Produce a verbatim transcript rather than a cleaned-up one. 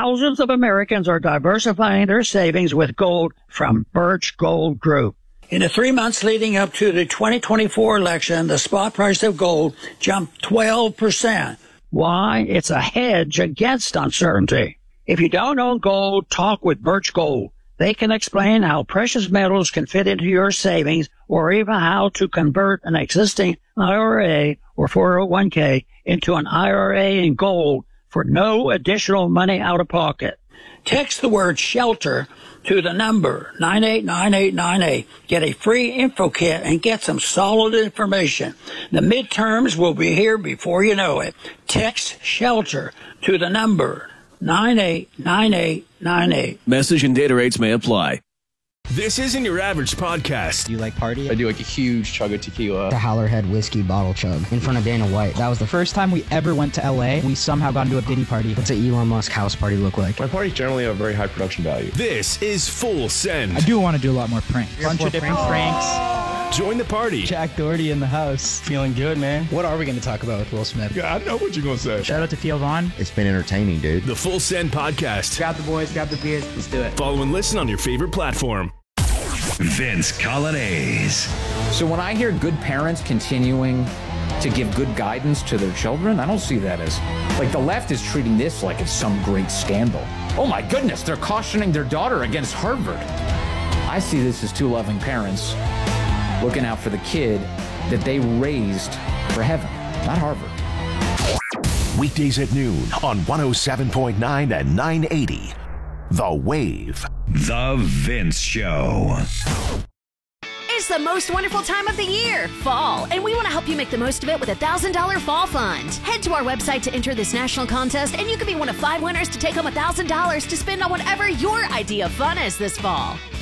thousands of Americans are diversifying their savings with gold from Birch Gold Group. In the three months leading up to the twenty twenty-four election, the spot price of gold jumped twelve percent. Why? It's a hedge against uncertainty. If you don't own gold, talk with Birch Gold. They can explain how precious metals can fit into your savings or even how to convert an existing I R A or four oh one k into an I R A in gold for no additional money out of pocket. Text the word SHELTER to the number nine eight nine eight nine eight. Get a free info kit and get some solid information. The midterms will be here before you know it. Text SHELTER to the number nine eight nine eight nine eight. Message and data rates may apply. This isn't your average podcast. You like party? I do like a huge chug of tequila. The Howlerhead whiskey bottle chug in front of Dana White. That was the first time we ever went to L A. We somehow got into a Diddy party. What's an Elon Musk house party look like? My parties generally have very high production value. This is Full Send. I do want to do a lot more pranks. Bunch of different pranks. Join the party. Jack Doherty in the house. Feeling good, man. What are we going to talk about with Will Smith? Yeah, I know what you're going to say. Shout out to Theo Vaughn. It's been entertaining, dude. The Full Send podcast. Grab the boys, grab the beers. Let's do it. Follow and listen on your favorite platform. Vince Coglianese. So when I hear good parents continuing to give good guidance to their children, I don't see that as, like, the left is treating this like it's some great scandal. Oh my goodness, they're cautioning their daughter against Harvard. I see this as two loving parents looking out for the kid that they raised for heaven, not Harvard. Weekdays at noon on one oh seven point nine and nine eighty. The Wave. The Vince Show. It's the most wonderful time of the year, fall, and we want to help you make the most of it with a one thousand dollars Fall Fund. Head to our website to enter this national contest, and you could be one of five winners to take home one thousand dollars to spend on whatever your idea of fun is this fall.